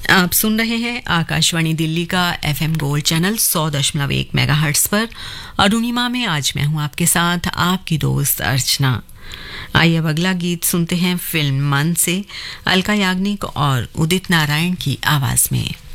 आप सुन रहे हैं आकाशवाणी दिल्ली का एफएम गोल्ड चैनल 100.1 मेगाहर्ट्ज पर। अरुणिमा में आज मैं हूं आपके साथ, आपकी दोस्त अर्चना। आइए अब अगला गीत सुनते हैं फिल्म मन से, अलका याग्निक और उदित नारायण की आवाज में।